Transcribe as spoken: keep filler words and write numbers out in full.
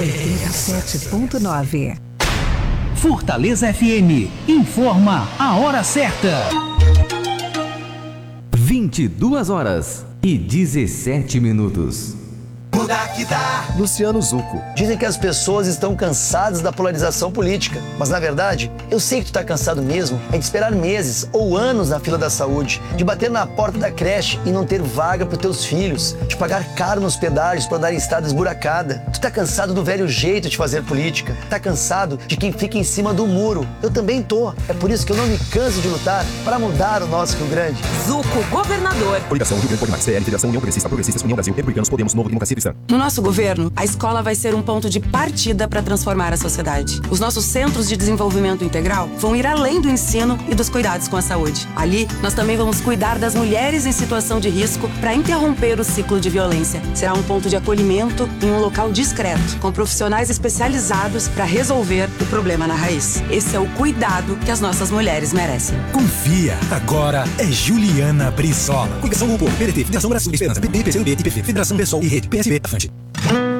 oitenta e sete ponto nove. Fortaleza F M informa a hora certa. vinte e duas horas e dezessete minutos. Mudar que dá. Luciano Zucco. Dizem que as pessoas estão cansadas da polarização política, mas na verdade, eu sei que tu tá cansado mesmo é de esperar meses ou anos na fila da saúde, de bater na porta da creche e não ter vaga para teus filhos, de pagar caro nos pedágios para dar em estrada esburacada. Tu tá cansado do velho jeito de fazer política, tá cansado de quem fica em cima do muro. Eu também tô. É por isso que eu não me canso de lutar para mudar o nosso Rio Grande. Zucco, governador. Coligação Rio Grande Pode Mais, C L, Federação União Progressista, Progressistas, União Brasil, Republicanos, Podemos, Novo, Democracia Cristã. No nosso governo, a escola vai ser um ponto de partida para transformar a sociedade. Os nossos centros de desenvolvimento integral vão ir além do ensino e dos cuidados com a saúde. Ali, nós também vamos cuidar das mulheres em situação de risco para interromper o ciclo de violência. Será um ponto de acolhimento em um local discreto, com profissionais especializados para resolver o problema na raiz. Esse é o cuidado que as nossas mulheres merecem. Confia, agora é Juliana Brizola. Coligação Grupo, P D T, Federação Brasil Esperança, P T, P C do B, I P F, Federação Pessoal e Rede, P S B, Afante.